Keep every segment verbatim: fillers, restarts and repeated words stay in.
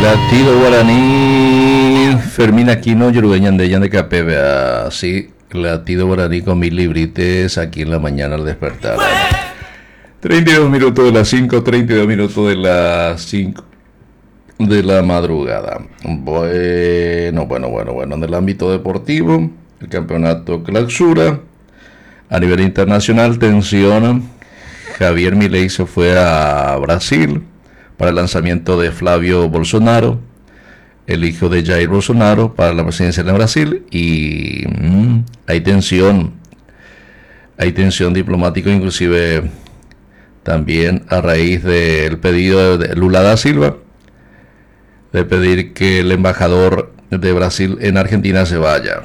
Latido Guaraní, Fermín Aquino, Yorubeñan de Yan de Capeve, sí, Latido Guaraní con mil librites aquí en la mañana al despertar. treinta y dos minutos de las cinco, treinta y dos minutos de las cinco de la madrugada. Bueno, bueno, bueno, bueno, en el ámbito deportivo, el campeonato clausura, a nivel internacional, tensión, Javier Milei se fue a Brasil para el lanzamiento de Flavio Bolsonaro, el hijo de Jair Bolsonaro, para la presidencia de Brasil, y mmm, hay tensión, hay tensión diplomática, inclusive también a raíz del pedido de Lula da Silva, de pedir que el embajador de Brasil en Argentina se vaya.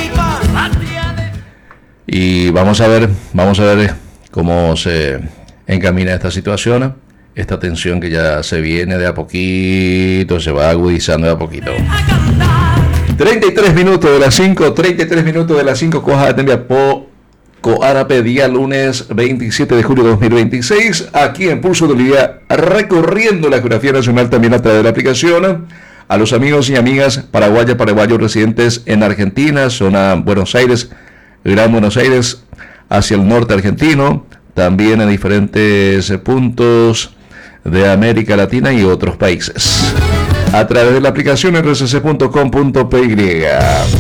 Y vamos a ver, vamos a ver cómo se encamina esta situación. Esta tensión que ya se viene de a poquito, se va agudizando de a poquito. treinta y tres minutos de las cinco, treinta y tres minutos de las cinco, Coja de Tembia Poco Árape, día lunes veintisiete de julio de dos mil veintiséis, aquí en Pulso del Día, recorriendo la geografía nacional también a través de la aplicación. A los amigos y amigas paraguayas, paraguayos residentes en Argentina, zona Buenos Aires, Gran Buenos Aires, hacia el norte argentino, también en diferentes puntos de América Latina y otros países, a través de la aplicación r c c punto com punto p y.